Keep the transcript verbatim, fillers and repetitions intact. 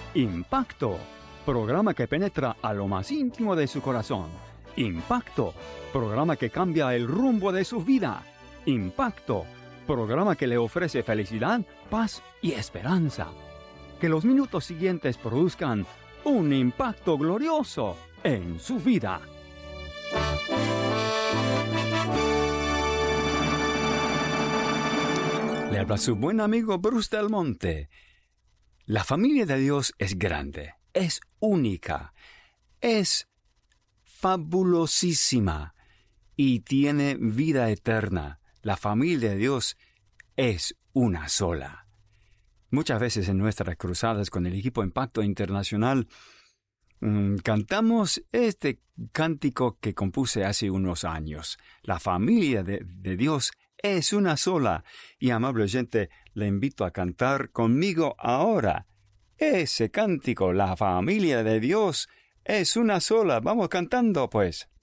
Impacto, programa que penetra a lo más íntimo de su corazón. Impacto, programa que cambia el rumbo de su vida. Impacto, programa que le ofrece felicidad, paz y esperanza. Que los minutos siguientes produzcan un impacto glorioso en su vida. Le habla su buen amigo Bruce Del Monte. La familia de Dios es grande, es única, es fabulosísima y tiene vida eterna. La familia de Dios es una sola. Muchas veces en nuestras cruzadas con el equipo Impacto Internacional mmm, cantamos este cántico que compuse hace unos años. La familia de, de Dios es una sola. Y, amable oyente, le invito a cantar conmigo ahora ese cántico. La familia de Dios es una sola. Vamos cantando, pues.